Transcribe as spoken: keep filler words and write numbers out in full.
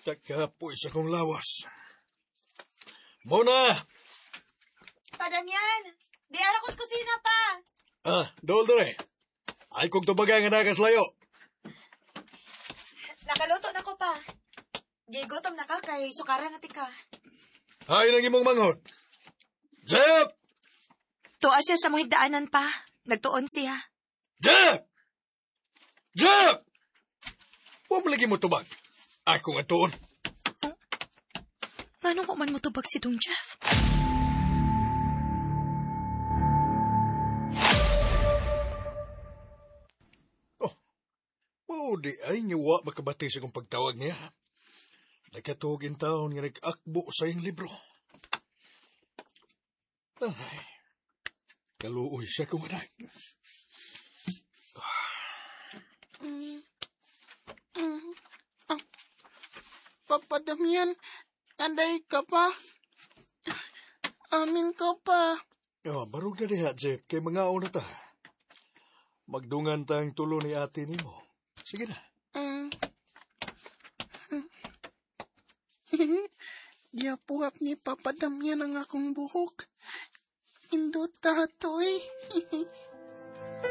Nakapoy sa kong lawas. Mona! Pa, Damian! Di arakos kusina pa! Ah, dol dere. Ay kong tubaga nga nakas layo. Nakaluto na ko pa. Di gutom na ka kay sukaran na tika. Ay nang imong manghod. Jep! Tuwa siya sa muhigdaanan pa. Nagtuon siya. Jep! Jep! Huwag mo lagi mo tubag. Ako nga tuon. Oh. Ngano ko man mo tubag si Dong Jeff? Oh, oh di ay niwa makabati sa kong pagtawag niya. Nagkatugin taon nga nag-akbo sa iyong libro. Ay, kaluoy siya kong anak. Mm. Mm. Ah. Papa Damian, nanday ka pa? Amin ka pa. Oh, barog na diha, Jeff, kay mga una ta. Magdungan tang tulo ni ate nimo. Sige na. Mm. Giapuhap ni Papa Damian ang akong buhok. Indot ka to eh.